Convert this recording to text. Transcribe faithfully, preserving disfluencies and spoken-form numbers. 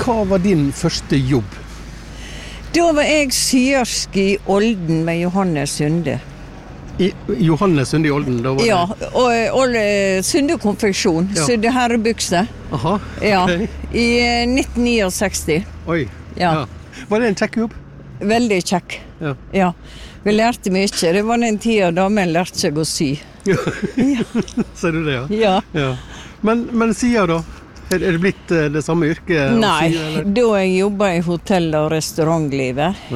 hva var din første jobb? Da var jeg syersk i Olden med Johannes Sunde. I Johannes Sunde i Olden? Da var Ja, det... og, og Sunde konfeksjon, Ja. Sunde herrebukse. Aha, Ja, ok. i nitten sekstini. Oi, Ja. Var det en kjekk jobb? Veldig kjekk. Ja. Ja, vi lærte mye. Det var den tida damen lærte seg å sy. Ser du det, ja? Ja. Ja. Men, men siden da? Er er det blitt eh, det samme yrket? å Nei, sy, eller? da jeg jobbet i hotell- og restaurantlivet.